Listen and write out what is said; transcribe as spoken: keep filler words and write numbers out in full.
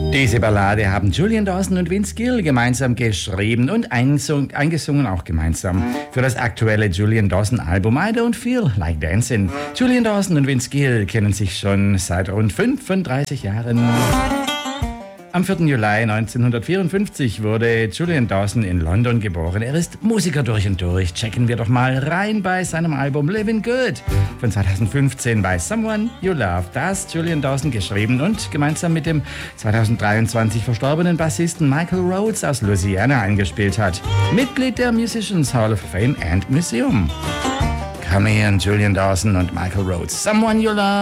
Diese Ballade haben Julian Dawson und Vince Gill gemeinsam geschrieben und eingesungen, eingesungen auch gemeinsam für das aktuelle Julian Dawson Album I Don't Feel Like Dancing. Julian Dawson und Vince Gill kennen sich schon seit rund fünfunddreißig Jahren. Am vierten Juli neunzehnhundertvierundfünfzig wurde Julian Dawson in London geboren. Er ist Musiker durch und durch. Checken wir doch mal rein bei seinem Album Living Good von zweitausendfünfzehn bei Someone You Love. Das Julian Dawson geschrieben und gemeinsam mit dem zweitausenddreiundzwanzig verstorbenen Bassisten Michael Rhodes aus Louisiana eingespielt hat. Mitglied der Musicians Hall of Fame and Museum. Come here, Julian Dawson und Michael Rhodes. Someone You Love.